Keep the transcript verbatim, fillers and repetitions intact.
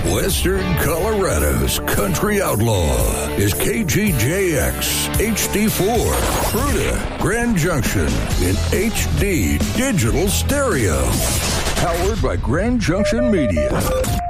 Western Colorado's country outlaw is K G J X H D four, Fruita, Grand Junction in H D digital stereo. Powered by Grand Junction Media.